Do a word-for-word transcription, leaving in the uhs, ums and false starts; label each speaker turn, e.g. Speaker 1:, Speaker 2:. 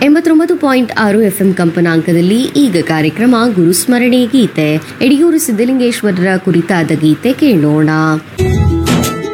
Speaker 1: ಎಂಬತ್ತೊಂಬತ್ತು ಪಾಯಿಂಟ್ ಆರು ಎಫ್ಎಂ ಕಂಪನಾಂಕದಲ್ಲಿ ಈಗ ಕಾರ್ಯಕ್ರಮ ಗುರುಸ್ಮರಣೆ ಗೀತೆ. ಯಡಿಯೂರು ಸಿದ್ದಲಿಂಗೇಶ್ವರರ ಕುರಿತಾದ ಗೀತೆ ಕೇಳೋಣ.